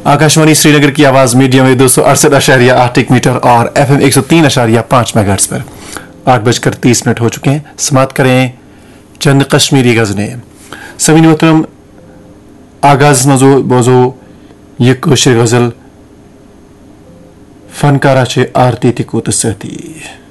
आकाशवाणी श्रीनगर की आवाज मीडियम में 268.8 मीटर और FM 103.5 मेगाहर्ट्ज पर 8:30 हो चुके हैं। समाप्त करें चंद कश्मीरी गजलें। समीन मोहतरम, आगाज मजो बोजो ये कशर गजल फनकारा आरती तिको तसहती।